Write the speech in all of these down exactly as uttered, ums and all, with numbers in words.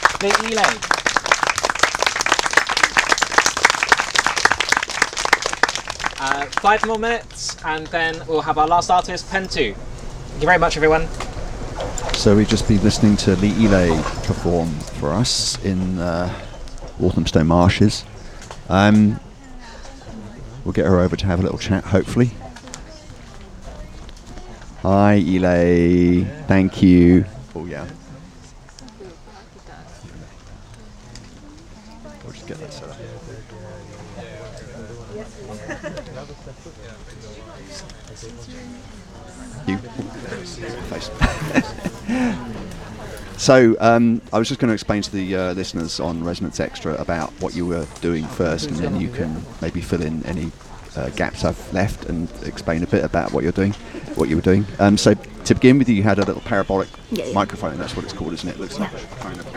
Lee Elay. Uh, five more minutes, and then we'll have our last artist, Pentu. Thank you very much, everyone. So we've just been listening to Lee Elay perform for us in uh, Walthamstow Marshes. Um, we'll get her over to have a little chat, hopefully. Hi, Elay. Thank you. Oh, yeah. We'll just get that set up. You. Face. So, um, I was just going to explain to the uh, listeners on Resonance Extra about what you were doing first, and then you can maybe fill in any uh, gaps I've left and explain a bit about what you're doing, what you were doing. Um, so, to begin with, you had a little parabolic yeah, yeah. microphone. That's what it's called, isn't it? It looks like a kind of.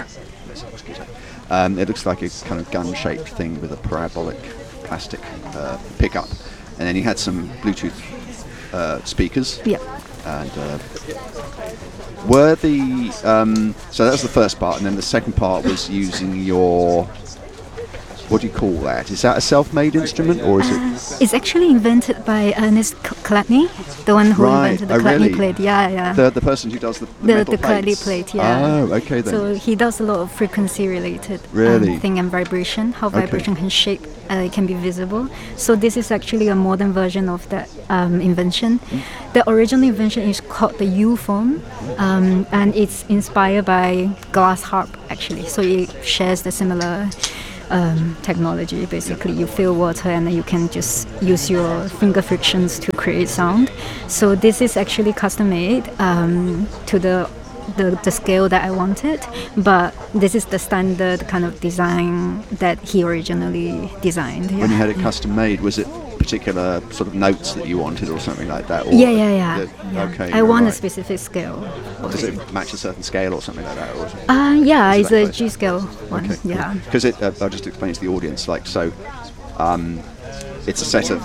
Um, it looks like a kind of gun-shaped thing with a parabolic plastic uh, pickup, and then you had some Bluetooth uh, speakers. Yeah. And uh, were the um, so that was the first part, and then the second part was using your. What do you call that? Is that a self-made instrument, or is it? Uh, it's actually invented by Ernest Chladni, the one who right. invented the oh, Chladni really? plate. Yeah, yeah. The the person who does the the, the, metal the Chladni plates. plate. Yeah. Oh, okay then. So he does a lot of frequency-related really? um, thing and vibration. How okay. vibration can shape, uh, it can be visible. So this is actually a modern version of that um, invention. Mm. The original invention is called the U-phone, um, and it's inspired by glass harp actually. So it shares the similar. Um, technology. Basically, you fill water and then you can just use your finger frictions to create sound. So this is actually custom made um, to the, the the scale that I wanted, but this is the standard kind of design that he originally designed. Yeah. When you had it custom made, was it particular sort of notes that you wanted or something like that? Or yeah, yeah, yeah. The, yeah. Okay. I want right. a specific scale. Does it match a certain scale or something like that? Or is it, uh, yeah, is it's a close? G scale one. Okay, yeah. Because uh, I'll just explain to the audience. Like so, um, it's a set of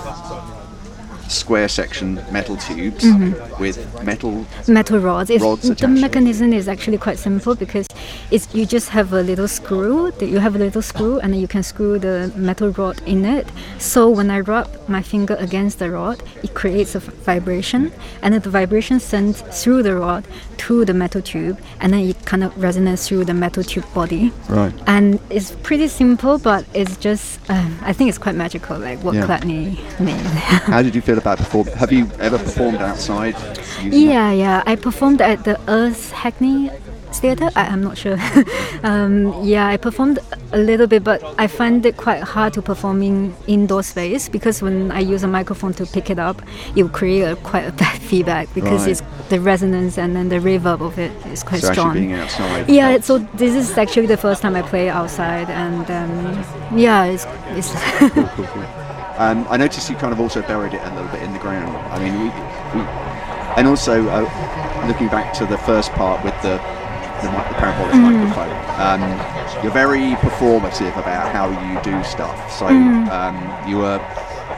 square section metal tubes mm-hmm. with metal metal rods. It's, rods the mechanism is actually quite simple because it's you just have a little screw. You have a little screw, and then you can screw the metal rod in it. So when I rub my finger against the rod, it creates a vibration, and then the vibration sends through the rod to the metal tube, and then it kind of resonates through the metal tube body. Right. And it's pretty simple, but it's just um, I think it's quite magical, like what yeah. Chladni made. How did you feel about perform? Have you ever performed outside? Yeah, yeah. I performed at the Earth Hackney Theatre. I, I'm not sure. um, yeah, I performed a little bit, but I find it quite hard to perform in indoor space because when I use a microphone to pick it up, it will create a, quite a bad feedback because right. it's the resonance and then the reverb of it is quite so strong. Actually being outside. Yeah, helps. So this is actually the first time I play outside, and um, yeah, it's. it's cool, cool, cool. Um, I noticed you kind of also buried it a little bit in the ground. I mean, we, we and also uh, looking back to the first part with the the, the parabolic mm. microphone, um, you're very performative about how you do stuff. So mm. um, you were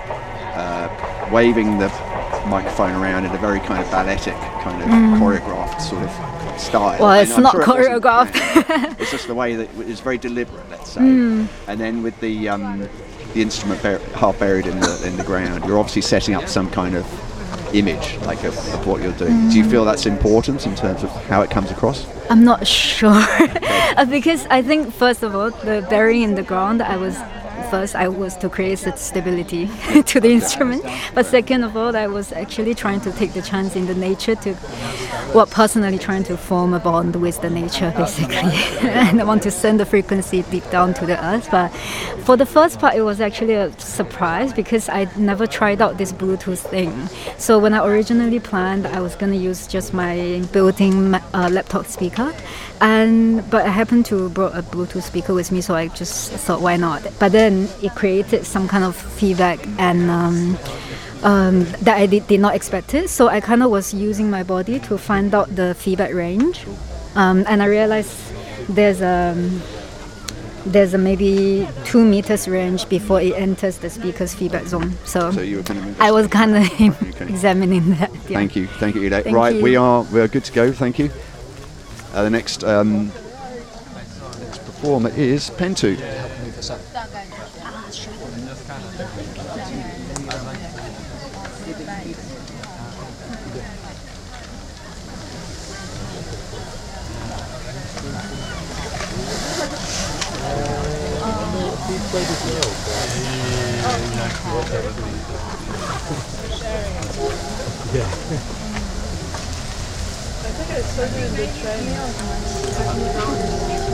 uh, waving the microphone around in a very kind of balletic, kind of mm. choreographed sort of style. Well, it's not sure choreographed. It it's just the way that it's very deliberate, let's say. Mm. And then with the um, the instrument bur- half buried in the in the ground, you're obviously setting up some kind of image, like of, of what you're doing. Mm. Do you feel that's important in terms of how it comes across? I'm not sure, because I think first of all, the burying in the ground, I was first I was to create stability to the instrument, but second of all, I was actually trying to take the chance in the nature to, well, personally trying to form a bond with the nature, basically. And I want to send the frequency deep down to the earth. But for the first part, it was actually a surprise because I never tried out this Bluetooth thing. So when I originally planned, I was going to use just my built-in uh, laptop speaker, and but I happened to brought a Bluetooth speaker with me, so I just thought, why not? But then it created some kind of feedback and um, um, that I did, did not expect it. So I kind of was using my body to find out the feedback range, um, and I realized there's a there's a maybe two meters range before it enters the speaker's feedback zone. So, so you were kind of I was kind of examining that. Yeah. Thank you, thank you, Elay. Thank right, you. we are we are good to go. Thank you. Uh, the next. Um, performer is Pentu. Move this up. I think I saw you in the train.